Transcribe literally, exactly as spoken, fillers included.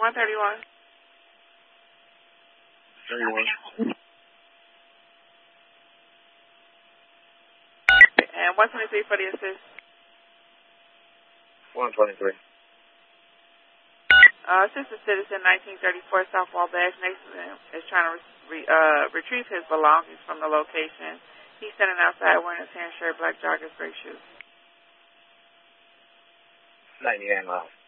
one thirty-one. thirty-one. And one twenty-three for the assist. one twenty-three. Uh, Assistant Citizen nineteen thirty-four Southwall Badge Nation is trying to re, uh, retrieve his belongings from the location. He's standing outside wearing a tan shirt, black joggers, gray shoes. ninety-nine miles.